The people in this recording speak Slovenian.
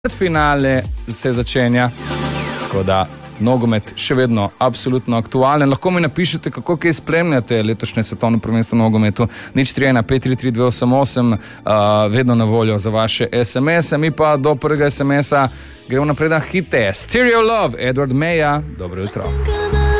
Finale se začenja, tako da nogomet še vedno absolutno aktualen. Lahko mi napišete, kako kaj spremljate letošnje svetovno prvenstvo v nogometu. 031-533-288, vedno na voljo za vaše SMS-e. Mi pa do prvega SMS-a gremo naprej na hite. Stereo Love, Edward Meja, dobro jutro.